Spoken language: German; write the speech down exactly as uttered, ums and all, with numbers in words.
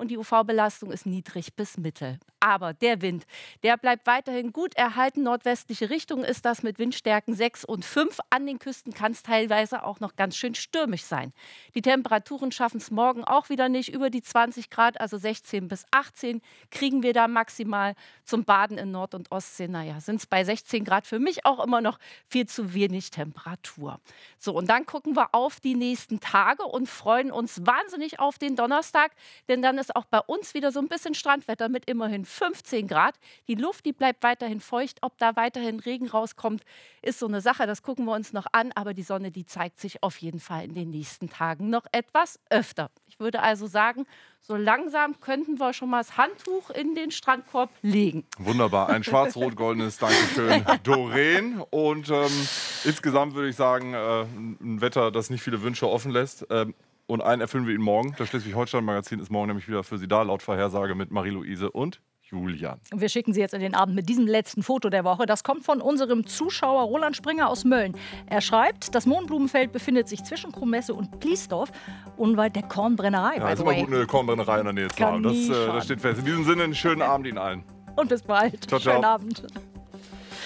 und die U V-Belastung ist niedrig bis mittel. Aber der Wind, der bleibt weiterhin gut erhalten. Nordwestliche Richtung ist das mit Windstärken sechs und fünf. An den Küsten kann es teilweise auch noch ganz schön stürmisch sein. Die Temperaturen schaffen es morgen auch wieder nicht über die zwanzig Grad, also sechzehn bis achtzehn kriegen wir da maximal. Zum Baden in Nord- und Ostsee, naja, sind es bei sechzehn Grad für mich auch immer noch viel zu wenig Temperatur. So, und dann gucken wir auf die nächsten Tage und freuen uns wahnsinnig auf den Donnerstag, denn dann ist auch bei uns wieder so ein bisschen Strandwetter mit immerhin fünfzehn Grad. Die Luft, die bleibt weiterhin feucht. Ob da weiterhin Regen rauskommt, ist so eine Sache. Das gucken wir uns noch an. Aber die Sonne, die zeigt sich auf jeden Fall in den nächsten Tagen noch etwas öfter. Ich würde also sagen, so langsam könnten wir schon mal das Handtuch in den Strandkorb legen. Wunderbar. Ein schwarz-rot-goldenes Dankeschön, Doreen. Und ähm, insgesamt würde ich sagen, äh, ein Wetter, das nicht viele Wünsche offen lässt. Ähm, Und einen erfüllen wir Ihnen morgen. Das Schleswig-Holstein-Magazin ist morgen nämlich wieder für Sie da, laut Vorhersage mit Marie-Louise und Julian. Wir schicken Sie jetzt in den Abend mit diesem letzten Foto der Woche. Das kommt von unserem Zuschauer Roland Springer aus Mölln. Er schreibt, das Mohnblumenfeld befindet sich zwischen Krumesse und Pliesdorf, unweit der Kornbrennerei. Ja, ist immer gut, eine Kornbrennerei in der Nähe zu haben. Das, äh, das steht fest. In diesem Sinne, einen schönen Abend Ihnen allen. Und bis bald. Ciao, ciao. Schönen Abend.